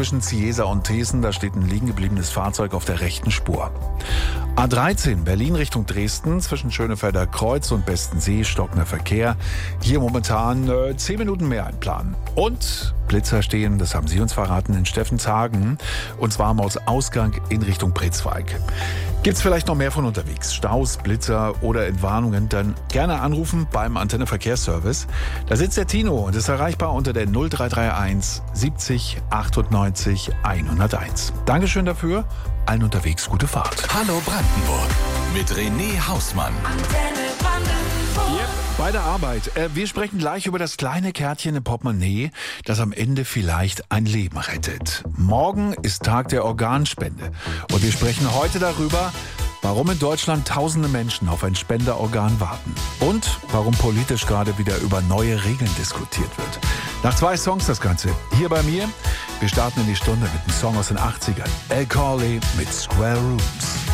zwischen Ciesa und Thesen. Da steht ein liegen gebliebenes Fahrzeug auf der rechten Spur. A13 Berlin Richtung Dresden zwischen Schönefelder Kreuz und Bestensee stockender Verkehr. Hier momentan 10 Minuten mehr einplanen. Und Blitzer stehen, das haben Sie uns verraten, in Steffenshagen. Und zwar am Ausgang in Richtung Pritzwalk. Gibt's vielleicht noch mehr von unterwegs? Staus, Blitzer oder Entwarnungen? Dann gerne anrufen beim Antenne Verkehrsservice. Da sitzt der Tino und ist erreichbar unter der 0331 70 98 101. Dankeschön dafür. Allen unterwegs gute Fahrt. Hallo Brandenburg mit René Hausmann. Antenne Brandenburg. Yep, bei der Arbeit. Wir sprechen gleich über das kleine Kärtchen im Portemonnaie, das am Ende vielleicht ein Leben rettet. Morgen ist Tag der Organspende. Und wir sprechen heute darüber, warum in Deutschland tausende Menschen auf ein Spenderorgan warten. Und warum politisch gerade wieder über neue Regeln diskutiert wird. Nach 2 Songs das Ganze. Hier bei mir. Wir starten in die Stunde mit einem Song aus den 80ern. El Corley mit Square Rooms.